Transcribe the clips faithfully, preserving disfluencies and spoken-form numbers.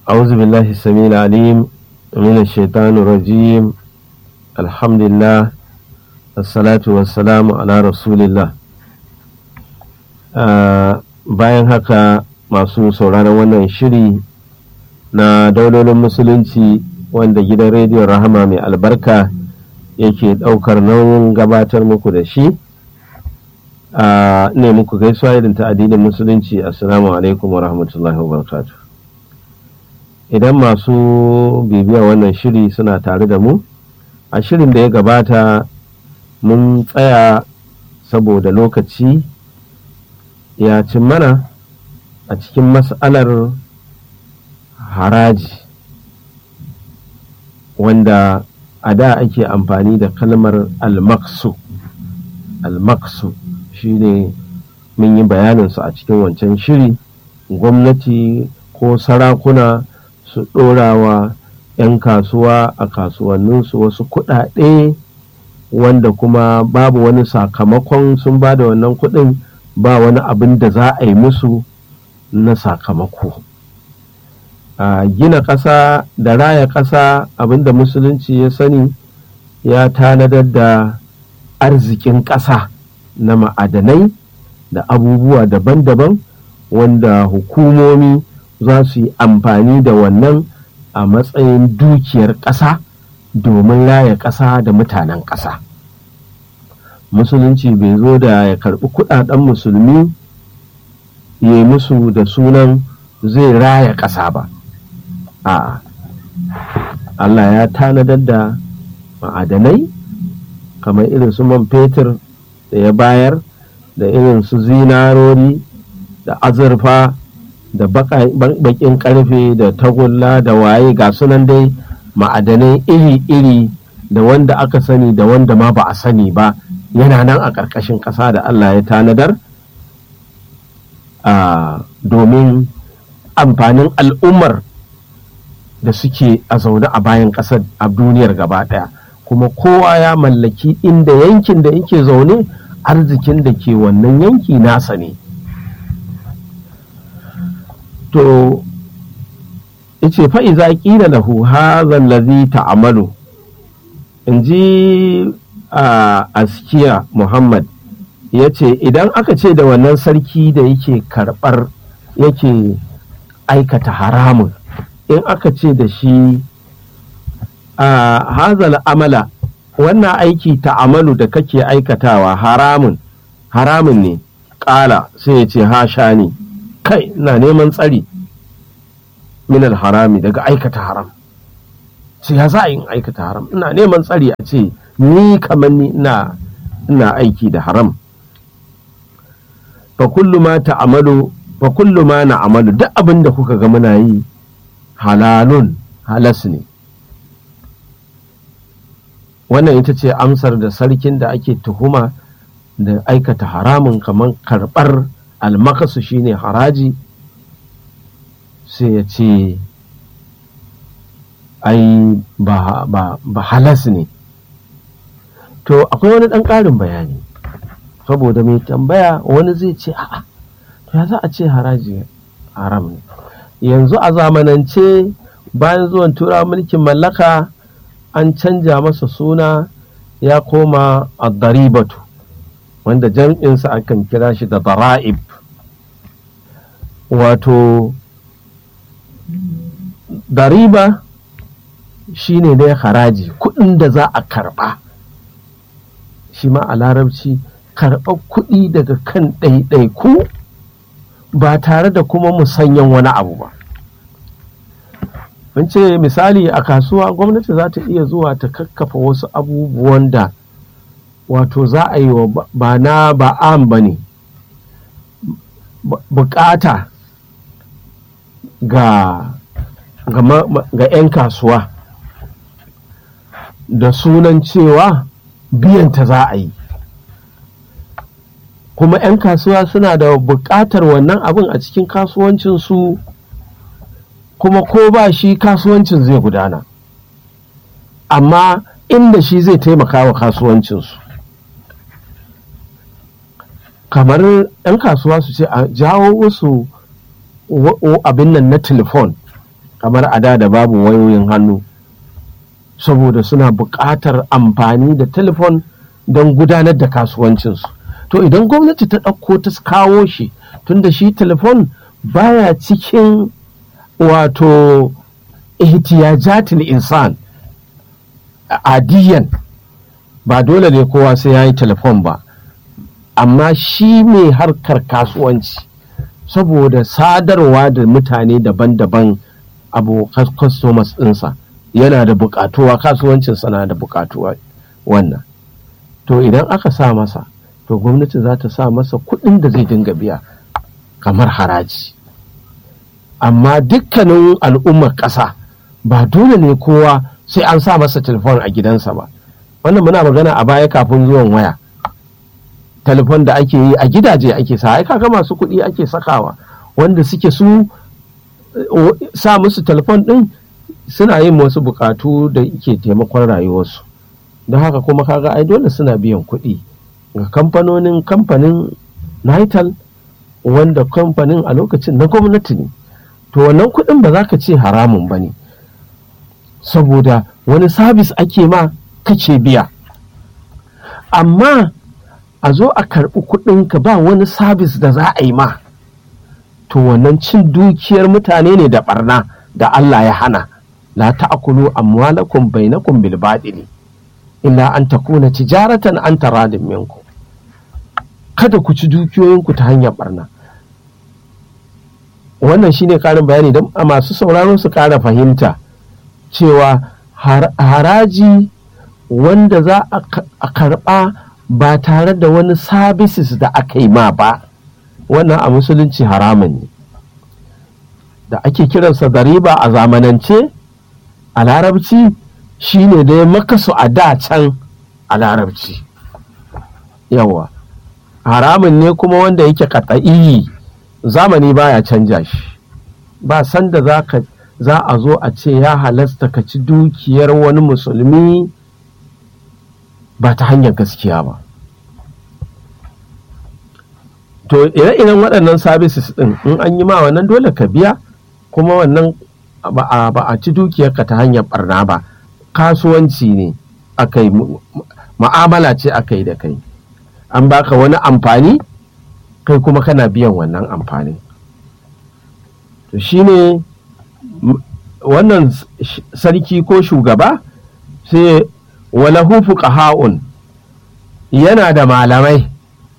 أعوذ بالله السميع العليم من الشيطان الرجيم الحمد لله الصلاة والسلام على رسول الله. Bayan haka masu sauraron wannan shiri na daulolin musulunci wanda gidan rediyon Rahama mai albarka yake ɗaukar nauyin gabatar muku da shi, ne muku gaisuwa irin ta addinin musulunci. Assalamu alaikum wa rahmatullahi wa barakatuh. Idan masu bibiya wannan shiri suna tare da mu, a shirin da ya gabata mun tsaya saboda lokaci ya cin mana a cikin mas'alar haraji, wanda a da ake amfani da kalmar almaksu. Almaksu shi ne mun yi bayaninsu a cikin wancan shiri. Gwamnati ko sarakuna su ɗorawa 'yan kasuwa a kasuwanninsu wasu kuɗaɗe wanda kuma babu wani sakamakon sun ba da wannan kuɗin, ba wani abin da za a yi musu na sakamako. A gina ƙasa da raya ƙasa, abin da musulunci ya sani ya tanadar da arzikin ƙasa na ma'adanai da abubuwa daban-daban wanda hukumomi za su yi amfani da wannan a matsayin dukiyar ƙasa domin raya ƙasa da mutanen ƙasa. Musulunci bai zo da ya karɓi kuɗaɗen musulmi ya yi musu da sunan zai raya ƙasa ba. A'a, Allah ya tanadar da ma'adanai kamar irin su man fetur da ya bayar, da irin su zinarori da azurfa da baƙin ƙarfe da tagulla da waye, ga sunan dai ma'adanai iri-iri da wanda aka sani da wanda ma ba a sani ba, yana nan a ƙarƙashin ƙasa da Allah ya tanadar a domin amfanin al'ummar da suke a zaune a bayan ƙasar a duniyar gaba ɗaya. Kuma kowa ya mallaki inda yankin da yake zaune, arzikin da ke wannan yanki nasa ne. To ice fa'iza ƙila lahu hadha allazi ta'amalu, in ji a askiya Muhammad ya ce, idan aka ce da wannan sarki da yake karɓar yake aikata haramun, in aka ce da shi a hazal amala, wannan aiki ta'amalu da kake aikatawa haramun haramun ne, ƙala sai ya ce hasha ne, kai na neman tsari minal harami, daga aikata haram. sai ya za a yin aikata haram, ina neman tsari a ce ni kamar ni ina ina aiki da haram. fa kullu ma ta'amalu fa kullu ma na'amalu, duk abin da kuka ga muna yi halalun, halas ne. Wannan ita ce amsar da sarkin da ake tuhuma da aikata haramun kamar karɓar almakasu shine haraji, sai ya ce ai ba, ba, ba halas ne. To akwai wani ɗan ƙarin bayani, saboda mai tambaya wani zai ce a'a, to ya za a ce haraji haram ne? Yanzu a zamanance bayan zuwan tura mulkin mallaka an canja masa suna, ya koma ad-daribatu, wanda jam'insa akan kira shi da dara'ib. Wato dariba shine dai haraji, kuɗin da za a karɓa. Shi ma a larabci karɓar kuɗi daga kan ɗaiɗaiku ba tare da kuma musanyan wani abu ba. Mun ce misali a kasuwa gwamnati za ta iya zuwa ta kakkafa wasu abubuwan da wato za a yi wa ba na ba'am ba ne, bukata ga ga 'yan kasuwa da sunan cewa biyanta za a yi, kuma 'yan kasuwa suna da buƙatar wannan abin a cikin kasuwancinsu, kuma ko ba shi kasuwancin zai gudana, amma inda shi zai taimaka wa kasuwancinsu. Kamar 'yan kasuwa su ce a jawo wasu abin nan na telefon kamar a da da babu wayoyin hannu, saboda suna buƙatar amfani da telefon don gudanar da kasuwancinsu. To idan gwamnati ta ɗauko ta kawo shi, tunda shi telefon baya cikin wato ihtiyajatul insan adiyan, ba dole ne kowa sai ya yi telefon ba, amma shi mai harkar kasuwanci saboda sadarwa da mutane daban-daban abu customers ɗinsa yana da buƙatuwa, kasuwancinsa na da buƙatuwa wannan. To idan aka sa masa, to gwamnati za ta sa masa kuɗin da zai dinga biya kamar haraji. Amma dukkanin al'ummar ƙasa ba dole ne kowa sai an sa masa telefon a gidansa ba. Wannan muna magana a baya kafin zuwan waya. Telefon da ake yi a gidaje ake sa, ai kaga masu kuɗi ake sakawa, wanda suke su sa musu telefon ɗin suna yin wasu buƙatu da ke taimakon rayuwarsu. Don haka kuma kaga ai dole suna biyan kuɗi ga kamfanonin kamfanin Nitel, wanda kamfanin a lokacin na gwamnati ne. To wannan kuɗin ba za ka ce haramun ba ne, saboda wani sabis ake ma kace biya. Amma a zo a karɓi kuɗinka ba wani sabis da za a yi ma, to wannan cin dukiyar mutane ne da ɓarna da Allah ya hana. La ta'kulu amwalakum bainakum bil batili illa an takuna tijaratan an taradin minkum. Kada ku ci dukiyoyinku ta hanyar ɓarna. Wannan shine karin bayani don a masu sauraro su kara fahimta cewa haraji wanda za a karɓa ba tare da wani services da aka yi ma ba, wannan a musulunci haramun ne, da ake kiransa da riba a zamanance a larabci shine da ya makasu a da can a larabci. Yawa haramun ne kuma wanda yake katsa'iyi, zamani baya canja shi. Ba sanda za ka za a zo a ce ya halasta ka ci dukiyar wani musulmi ba ta hanyar gaskiya ba. To ire-iren waɗannan services ɗin in an yi ma wannan dole ka biya, kuma wannan ba a ci dukiyarka ta hanyar barna ba, kasuwanci ne aka yi, ma'amala ce aka yi da kai, an baka wani amfani kai kuma kana biyan wannan amfani. To shine wannan sarki ko shugaba sai walahu fuqaha'un, yana da malamai,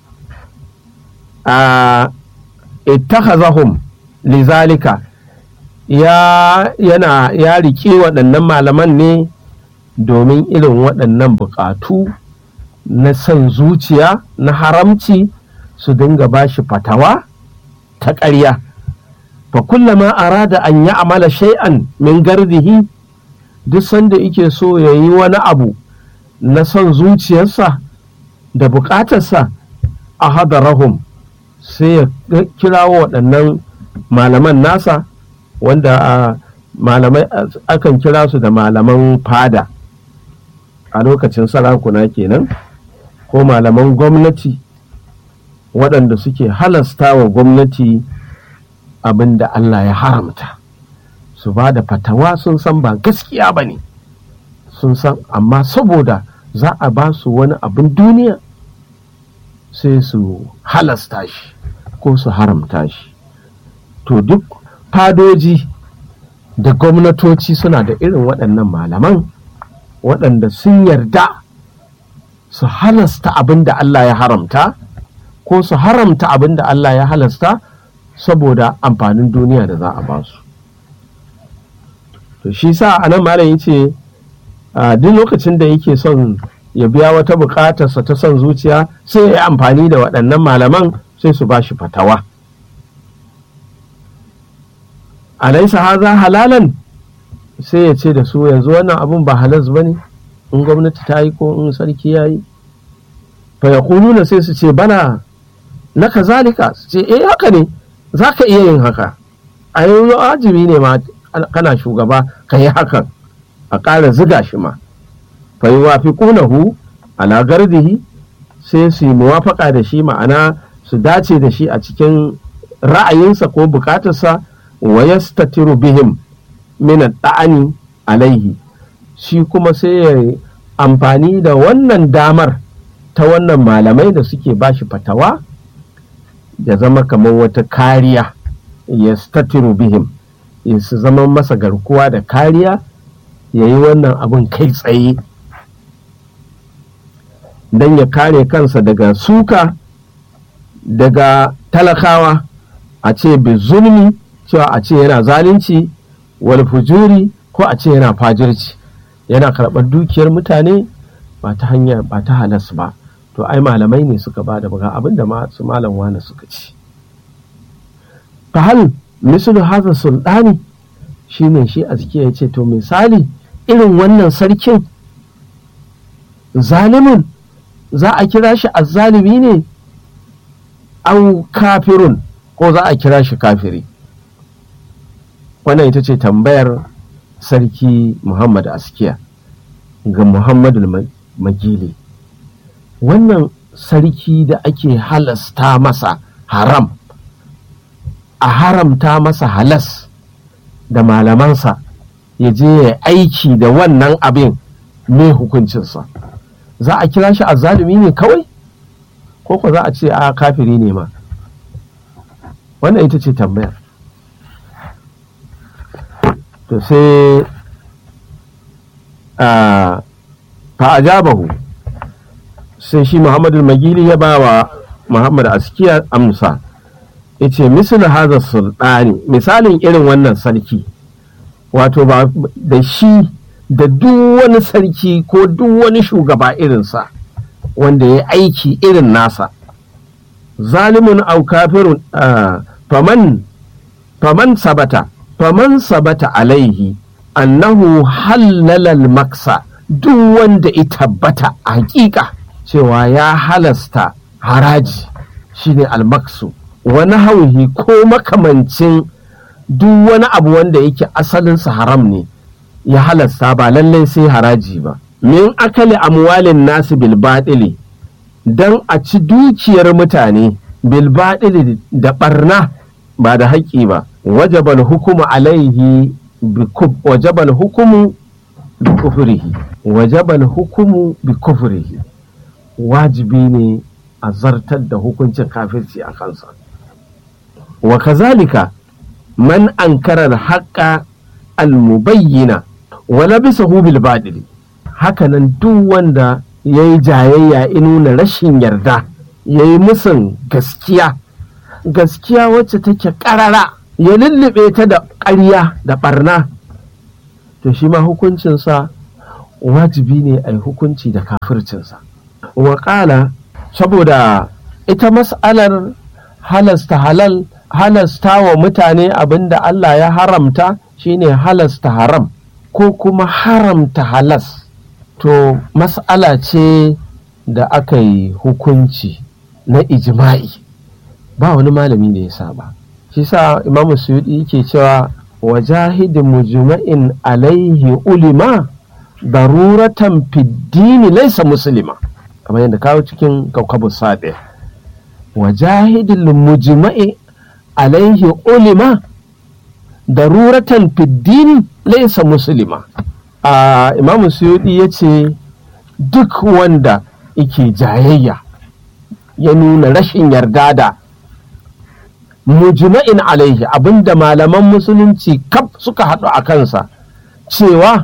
a ittakhazahum lizalika, ya yana ya rike waɗannan malaman ne domin irin waɗannan buƙatu na son zuciya na haramci su dinga bashi fatawa ta ƙarya. Fa kullama arada an ya amala shay'an min gardihi, duk sanda yake so ya yi wani abu na son zuciyarsa da buƙatarsa, a hadarahum, sai ya kirawo waɗannan malaman nasa, wanda a malamai akan kira su da malaman fada a lokacin sarakuna kenan, ko malaman gwamnati waɗanda suke halasta wa gwamnati abin da Allah ya haramta, su ba da fatawa sun san ba gaskiya ba ne, sun san, amma saboda za a ba su wani abin duniya sai su halasta shi ko su haramta shi. To duk fadoji da gwamnatoci suna da irin waɗannan malaman waɗanda sun yarda su halasta abin da Allah ya haramta ko su haramta abin da Allah ya halasta saboda amfanin duniya da za a ba su. To shi sa anan malam yace a duk lokacin da yake son ya biya wata bukatarsa ta son zuciya sai ya yi amfani da waɗannan malaman sai su ba shi fatawa. Alaisa haza halalan, sai ya ce da su yanzu wannan abun ba halas ba ne, in gwamnati ta yi ko in sarki ya yi. Fa ya kuluna sai su ce bana na kazalika, su ce eh haka ne, za ka iya yin haka, a yi wajibi ne ma kana shugaba ka yi hakan, a ƙara ziga shi ma. Fa yi wafi ƙunahu ala gardihi, sai su yi muwafaƙa da shi, ma'ana su dace da shi a cikin ra'ayinsa ko bukatarsa, wa yastatiru bihim, min da'ani alaihi, shi kuma sai ya amfani da wannan damar ta wannan malamai da suke bashi fatawa ya zama kamar wata kariya, ya statiru bihim, ya su zama masa garkuwa da kariya, ya yi wannan abin kai tsaye don ya kare kansa daga suka daga talakawa, a ce bi zulmi, cewa a ce yana zalunci, wal fujuri, ko a ce yana fajirci, yana karɓar dukiyar mutane ba ta hanya ba ta halas ba. To ai malamai ne suka ba da buga abin da su malam wani suka ci. fa hal mislu hadha sultani, shine shi azkiya ya ce to misali irin wannan sarkin zalimin za a kira shi azzalimi ne, au kafirun, ko za a kira shi kafiri? Wannan ita ce tambayar sarki Muhammad Askiya ga Muhammadu Magili. Wannan sarki da ake halasta masa haram, a haramta masa halas da malamansa ya je ya aiki da wannan abin, me hukuncinsa? Za a kira shi azzalumi ne kawai, ko ko za a ce a kafiri ne ma? Wannan ita ce tambayar. To sai a fa'ajabahu, sai shi Muhammadu Magili ya ba wa Muhammad Askiya amsa, ya ce misali haza sultani, misalin irin wannan sarki, wato ba da shi da duk wani sarki ko duk wani shugaba irinsa wanda ya aiki irin nasa, zalimun au kafirun, faman faman sabata faman sabata alaihi annahu hallalal maksa, duk wanda ya tabbata a hakika cewa ya halasta haraji, shine almaksu, wani hauhi ko makamancin duk wani abu wanda yake asalinsa haram ne ya halasta, ba lallai sai haraji ba, min akali amwalin nasu bilbaɗili, don a ci dukiyar mutane bilbaɗili da ɓarna ba da haƙƙi ba, wajabal hukumu alaihi wajabal hukumu bi kufrihi wajabal hukumu bi kufrihi, wajibi ne a zartar da hukuncin kafirci a kansa. Wa kazalika man ankara al-haqqa al-mubayyina wa labisahu bil badili, hakanan duk wanda yayi jayayya ya nuna rashin yarda, yayi musun gaskiya gaskiya wacce take karara, ya lullube ta da ƙarya da barna, to shi ma hukuncinsa wajibi ne a yi hukunci da kafircinsa. Wa ƙala, saboda ita mas'alar halasta halal, halasta wa mutane abinda Allah ya haramta shine halasta haram, ko kuma haramta halas, to mas'ala ce da aka yi hukunci na ijma'i, ba wani malami da ya saba. Shi sa Imam Suyuti yake cewa wajahid mujma'in alaihi ulima daruratan fiddini laysa muslima, kamar yadda kawo cikin kaukabu sabe, wajahidul mujma'i alaihi ulima daruratan fiddini laysa muslima. a Imam Suyuti yace duk wanda yake jayayya ya nuna rashin yarda da mujma'in alaihi, abinda malaman musulunci kaf suka haɗu a kansa cewa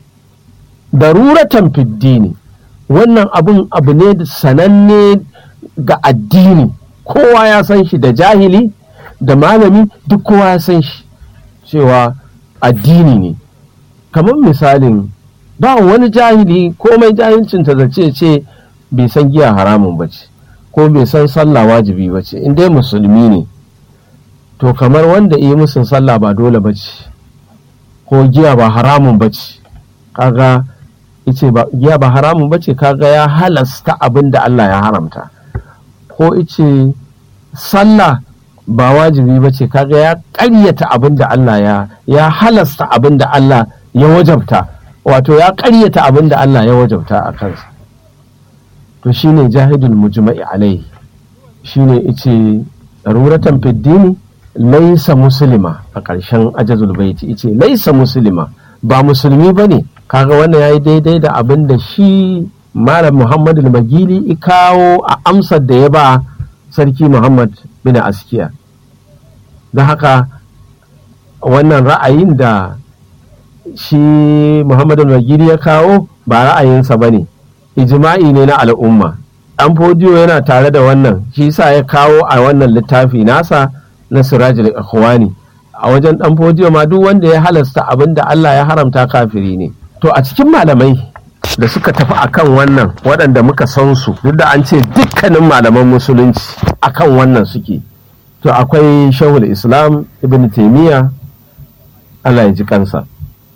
daruratan fiddini, wannan abun abu ne sananne ga addini, kowa ya san shi, da jahili da malami duk kowa ya san shi cewa addini ne. Kamar misalin, ba wani jahili komai jahilcinta da ce ce bai san giya haramun bace, ko bai san sallah wajibi bace, in dai musulmi ne. To kamar wanda yi musun sallah ba dole bace, ko giya ba haramun bace, kaga ice ba giya ba haramun bace, kaga ya halasta abin da Allah ya haramta. Ko ice sallah ba wajibi bace, kaga ya ƙaryata abin da Allah ya ya halasta abin da Allah ya wajabta, wato ya ƙaryata abin da Allah ya wajabta a kansa. To shine jahidul mujma'i alaihi, shine ice daruratan fiddini laisa muslima a ƙarshen ajazul baiti yace laisa muslima, ba musulmi bane. Kaga wannan yayi daidai da abin da shi Malam Muhammad al-Magili ya kawo a amsar da ya ba Sarki Muhammad bin Askiya. Don haka wannan ra'ayin da shi Muhammad al-Magili ya kawo ba ra'ayinsa bane, ijma'i ne na al'umma. Ɗan fodiyo yana tare da wannan, shi sa ya kawo a wannan littafi nasa na Sirajul Ikhwani. A wajen ɗan fodiyo ma duk wanda ya halasta abin da Allah ya haramta kafiri ne. To a cikin malamai da suka tafi akan wannan, waɗanda muka san su, duk da an ce dukkanin malaman musulunci akan wannan suke, to akwai Shehul Islam Ibn Taymiyyah, Allah ya ji kansa,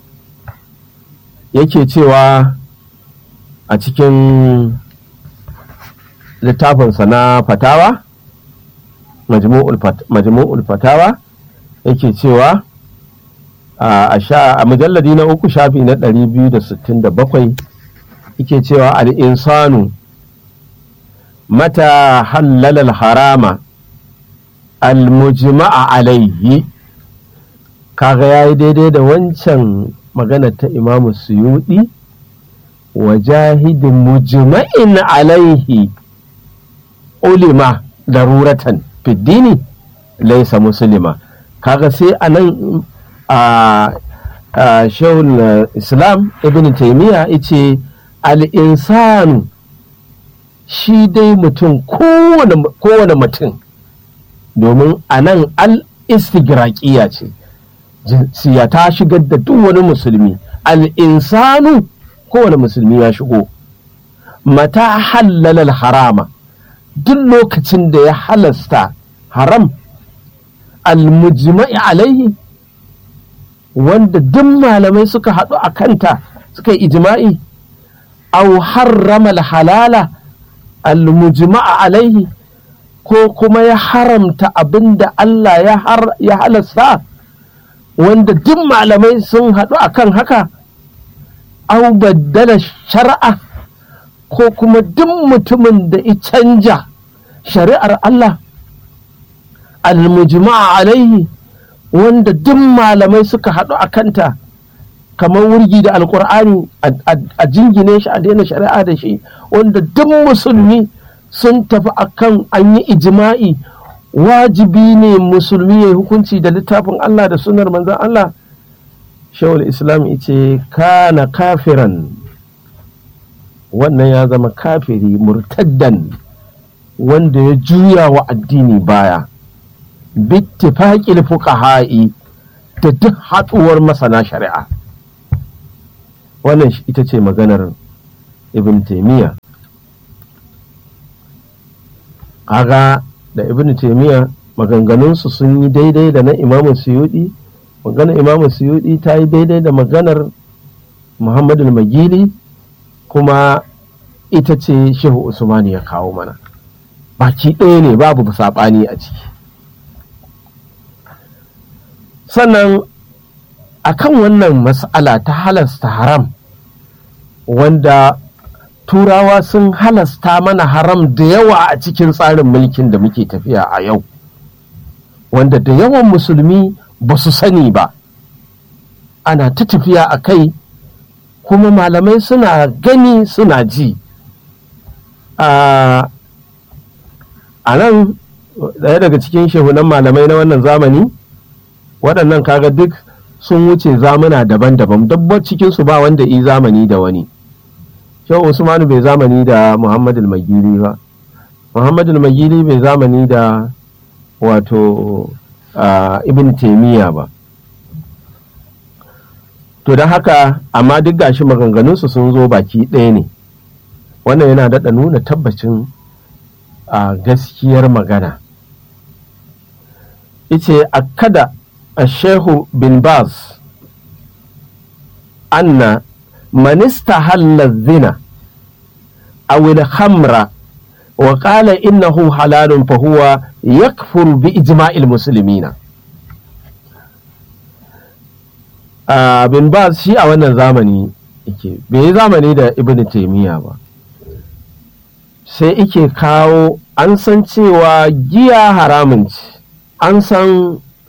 yake cewa a cikin littafinsa na fatawa, majmu'ul fatawa, yake cewa a mujalladi na uku shafi na ɗari biyu da sittin da bakwai yake cewa al'insanu mata hallalal harama al-mujma'a alaihi. Kaga yayi daidai da wancan magana ta Imamu Suyuɗi, wa jahidin mujma'in alaihi ulima daruratan fiddini laisa muslima. Kaga sai anan a shehul Islam Ibn Taymiyyah yace al-insanu, shi dai mutum, kowane mutum, domin anan al-istigraqiya ce, jinsiya ta shigar da duk wani musulmi. Al-insanu, kowane musulmi ya shigo. Mata hallalal harama, duk lokacin da ya halasta haram, al-mujma'i alaihi, wanda duk malamai suka haɗu a kanta suka yi ijma'i, au harrama halala al-mujma'a alaihi, ko kuma ya haramta abinda Allah ya halasta wanda duk malamai sun haɗu akan haka, au baddala shar'a, ko kuma duk mutumin da ya canja shari'ar Allah al-mujma'a alaihi, wanda duk malamai suka haɗu a kanta, kamar wurgi da alƙur'ani a jingine shi, a daina shari'a da shi, wanda duk musulmi sun tafi akan an yi ijma'i, wajibi ne musulmi ya hukunci da littafin Allah da sunnar manzon Allah. Shehul Islam yace kana kafiran, wannan ya zama kafiri murtaddan, wanda ya juya wa addini baya, bittifaqil fuqaha'i, da duk haɗuwar masana shari'a. Wannan ita ce maganar Ibn Taymiyyah. Kaga da Ibn Taymiyyah maganganunsu sun yi daidai da na Imam Suyuɗi, maganar Imam Suyuɗi ta yi daidai da maganar Muhammad al-Magili, kuma ita ce Shehu Usman ya kawo mana. Baki ɗaya ne, babu saɓani a ciki. Sannan akan wannan mas'ala ta halasta haram, wanda turawa sun halasta mana haram da yawa a cikin tsarin mulkin da muke tafiya a yau, wanda da yawan musulmi ba su sani ba, ana ta tafiya a kai, kuma malamai suna gani suna ji. a nan ɗaya daga cikin shehunan malamai na wannan zamani, waɗannan kaga duk sun wuce zamuna daban-daban, dabbar cikinsu ba wanda yi zamani da wani. Shehu Usmanu bai zamani da Muhammad al-Magili ba, Muhammad al-Magili bai zamani da wato Ibn Taymiyyah ba. To da haka, amma duk gashi maganganunsu sun zo baki ɗaya ne. Wannan yana daɗa nuna tabbacin a gaskiyar magana. Ice akada a Shehu bin Baz anna manista hallar zina a wil hamra wa ƙala innahu halalun fahuwa yakfur bi ijma'il musulmina. Uh, bin Baz shi a wannan zamani yake, bai yi zamani da Ibn Taymiyyah ba, sai ike kawo, an san cewa giya haramun ce, an san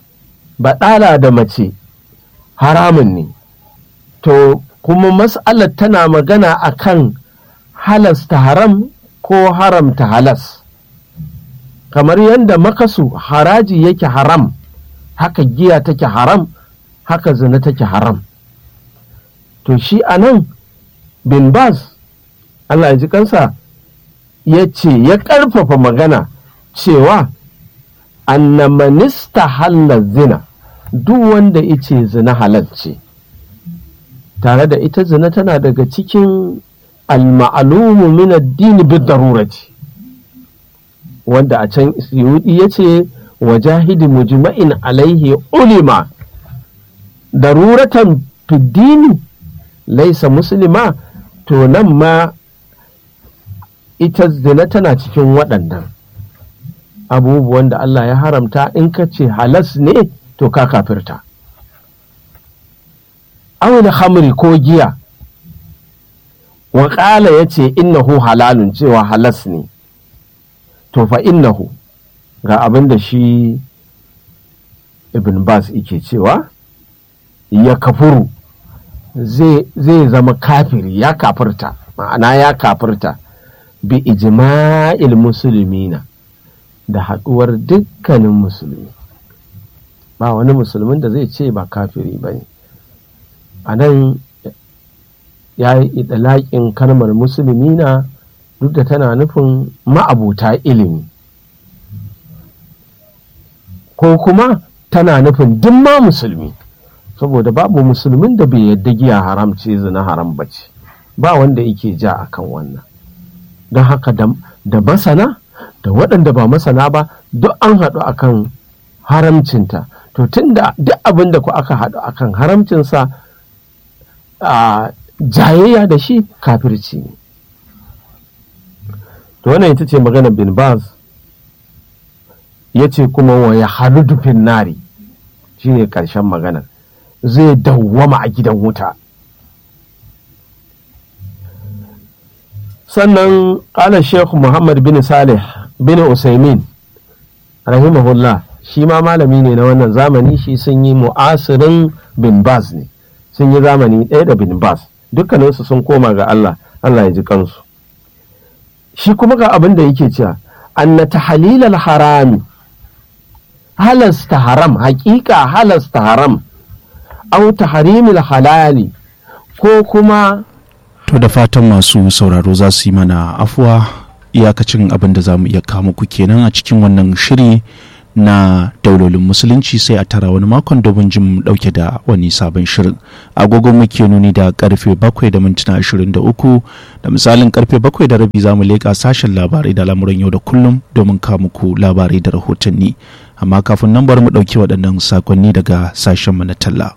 baɗala da mace haramun ne, to kuma mas'alar tana magana akan halasta haram ko haramta halas, kamar yadda makasu haraji yake haram, haka giya take haram, haka zina take haram. To shi anan bin Baz Allah ya ji kansa ya ce ya ƙarfafa magana cewa annamanista halar zina, duk wanda ice zina halal ce, tare da ita zina tana daga cikin al-ma'lumu min ad-din bid-darurati, wanda a can Suyuti yace wajahidi mujma'in alaihi ulima daruratan fid-dini laysa muslima. To nan ma ita zina tana cikin waɗannan abubuwan da Allah ya haramta, in ka ce halas ne to ka kafirta. Awil khamri ko giya, wa ƙala ya ce innahu halalun, cewa halas ne, to fa innahu ga abin da shi Ibn Baz yake cewa ya kafuru, zai zama kafiri, ya kafirta, ma'ana ya kafirta bi ijma'il musulmina, da haɗuwar dukkanin musulmi. Ba wani musulmin da zai ce ba kafiri ba ne. A nan ya yi idalaƙin kalmar musulmina duk da tana nufin ma'abuta ilimi, ko kuma tana nufin duk ma musulmi, saboda babu musulmin da bai yadda giya haram ce, zina haram ba ce, ba wanda yake ja akan wannan. Don haka da masana da waɗanda ba masana ba duk an haɗu akan haramcinta. To tunda duk abin da ku aka haɗu akan haramcinsa, a jayayya da shi kafirci ne. To wannan ita ce magana bin Baz. Ya ce kuma wa ya haludu fin nari, shi ne ƙarshen maganar, zai dawwama a gidan wuta. Sannan ƙala Sheikh Muhammad bin Salih bin Usaimin rahimahullah, shi ma malami ne na wannan zamani, shi sun yi mu'asirin bin Baz ne, sun yi zamani ɗaya da bin Baz, dukkaninsu sun koma ga Allah, Allah ya ji kansu. Shi kuma ga abin da yake cewa anna tahlilal harami, halasta haram, haƙiƙa halasta haram, au tahrimil halali, ko kuma. To da fatan masu sauraro za su yi mana afuwa, iyakacin abin da za mu iya kawo muku kenan a cikin wannan shiri na daulolin musulunci, sai a tara wani makon domin jin dauke da wani sabon shirin. Agogon muke nuni da karfe bakwai da mintuna ashirin da uku, da misalin karfe bakwai da rabi za mu leƙa sashen labarai da lamuran yau da kullum domin kawo muku labarai da rahotanni. Amma kafin nan bari mu ɗauki waɗannan sakonni daga sashen mu na talla.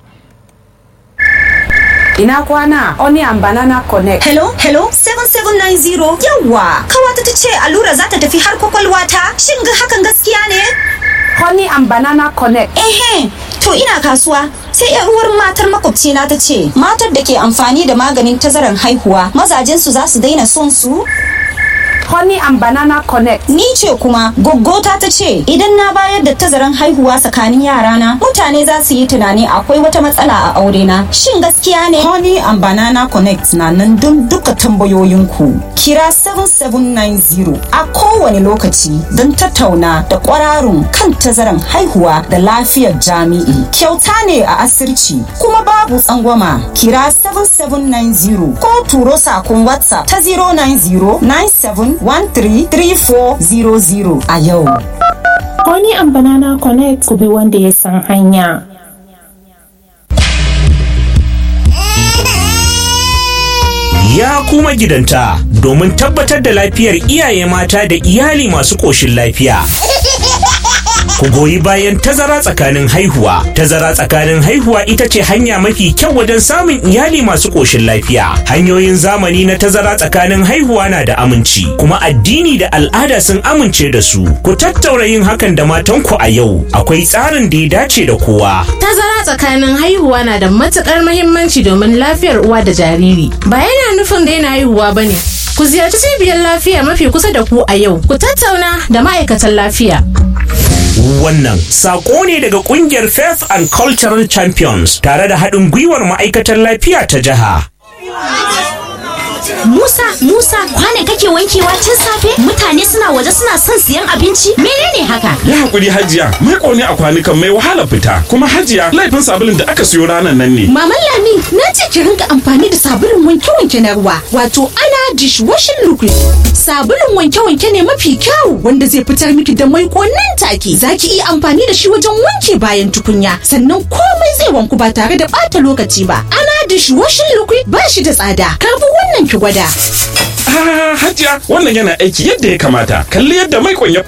Ina kwana Onion Banana Connect. Hello, hello, seven seven nine zero. Yawwa, kawata ta ce allura za ta tafi har kwakwalwa ta. Shin ga hakan gaskiya ne? Honey and Banana Connect. Ehe, to ina kasuwa. Sai yar uwar matar makwabcina ta ce, matar da ke amfani da maganin tazaran haihuwa, mazajen su za su daina son su? Honey and Banana Connect. Ni ce kuma goggota ta ce idan na bayar da tazaran haihuwa tsakanin yarana, mutane za su yi tunani akwai wata matsala a aure na. Shin gaskiya ne? Honey and Banana Connect na nan don duka tambayoyinku. Kira seven seven nine zero a kowane lokaci don tattauna da kwararun kan tazaran haihuwa da lafiyar jami'i. Kyauta ne a asirci kuma babu tsangwama. Kira seven seven nine zero ko turo sakon WhatsApp ta zero nine zero nine seven one three three four zero zero a yau. Honey and Banana Connect, ku bi wanda ya san hanya. Ya kuma gidanta domin tabbatar da lafiyar iyaye mata da iyali masu ƙoshin lafiya. Ku goyi bayan tazara tsakanin haihuwa. Tazara tsakanin haihuwa ita ce hanya mafi kyau wajen samun iyali masu ƙoshin lafiya. Hanyoyin zamani na tazara tsakanin haihuwa na da aminci, kuma addini da al'ada sun amince da su. Ku tattaura yin hakan da matanku a yau. Akwai tsarin da ya dace da kowa. Tazara tsakanin haihuwa na da matuƙar muhimmanci domin lafiyar uwa da jariri. Ba yana nufin daina haihuwa ba ne. Ku ziyarci cibiyar lafiya mafi kusa da ku a yau. Ku tattauna da ma'aikatan lafiya. Wannan sako ne daga kungiyar Faith and Cultural Champions tare da haɗin gwiwar ma'aikatar lafiya ta jiha. Musa, Musa, kwane kake wankewa tun safe? Mutane suna waje suna son siyan abinci. Menene haka? Ya hakuri Hajiya, mai ne a kwanukan mai wahala fita. Kuma Hajiya, laifin sabulun da aka siyo ranar nan ne. Maman Lami, na ce ki rinka amfani da sabulun wanke-wanke na ruwa, wato ana dishwashing liquid. Sabulun wanke-wanke ne mafi kyau wanda zai fitar miki da maiko nan take. Zaki iya amfani da shi wajen wanke bayan tukunya, sannan komai zai wanku ba tare da ɓata lokaci ba. Ana dishwashing liquid ba shi da tsada. Karbi wannan ki gwada. Ah, Hajiya, wannan yana aiki yadda ya kamata. Kalli yadda maikon ya